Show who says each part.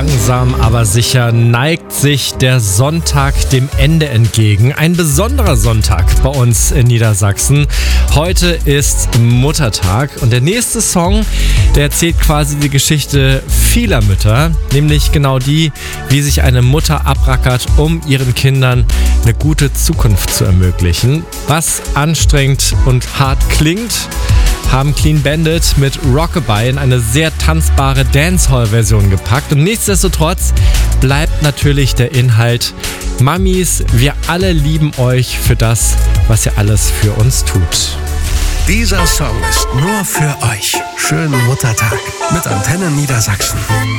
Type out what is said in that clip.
Speaker 1: Langsam, aber sicher neigt sich der Sonntag dem Ende entgegen. Ein besonderer Sonntag bei uns in Niedersachsen. Heute ist Muttertag und der nächste Song, der erzählt quasi die Geschichte vieler Mütter, nämlich genau die, wie sich eine Mutter abrackert, um ihren Kindern eine gute Zukunft zu ermöglichen. Was anstrengend und hart klingt, haben Clean Bandit mit Rockabye in eine sehr tanzbare Dancehall-Version gepackt. Und nichtsdestotrotz bleibt natürlich der Inhalt: Mamis, wir alle lieben euch für das, was ihr alles für uns tut.
Speaker 2: Dieser Song ist nur für euch. Schönen Muttertag mit Antenne Niedersachsen.